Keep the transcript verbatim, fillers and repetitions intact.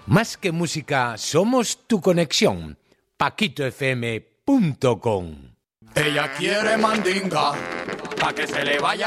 Más que música, somos tu conexión. paquito f m punto com. Ella quiere mandinga, pa' que se le vaya